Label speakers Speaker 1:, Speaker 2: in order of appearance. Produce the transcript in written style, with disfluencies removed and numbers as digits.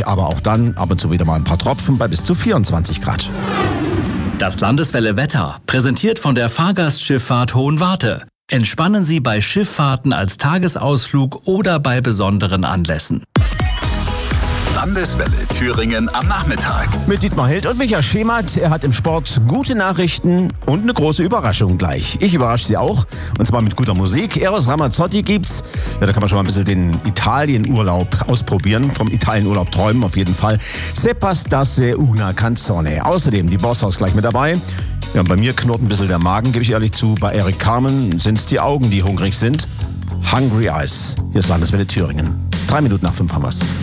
Speaker 1: sonnig, aber auch dann ab und zu wieder mal ein paar Tropfen bei bis zu 24 Grad.
Speaker 2: Das Landeswelle Wetter, präsentiert von der Fahrgastschifffahrt Hohenwarte. Entspannen Sie bei Schifffahrten als Tagesausflug oder bei besonderen Anlässen.
Speaker 3: Landeswelle Thüringen am Nachmittag.
Speaker 1: Mit Dietmar Hild und Micha Schemert. Er hat im Sport gute Nachrichten und eine große Überraschung gleich. Ich überrasche Sie auch, und zwar mit guter Musik. Eros Ramazzotti gibt's. Ja, da kann man schon mal ein bisschen den Italienurlaub ausprobieren. Vom Italienurlaub träumen auf jeden Fall. Se bastasse una canzone. Außerdem die Bosshaus gleich mit dabei. Ja, und bei mir knurrt ein bisschen der Magen, gebe ich ehrlich zu. Bei Erik Carmen sind es die Augen, die hungrig sind. Hungry Eyes. Hier ist Landeswelle Thüringen. 3 Minuten nach 5 haben wir's.